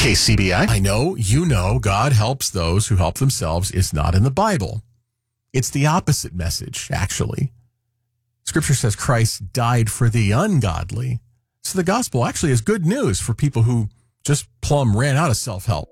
KCBI. I know, you know, God helps those who help themselves is not in the Bible. It's the opposite message, actually. Scripture says Christ died for the ungodly. So the gospel actually is good news for people who just plumb ran out of self-help.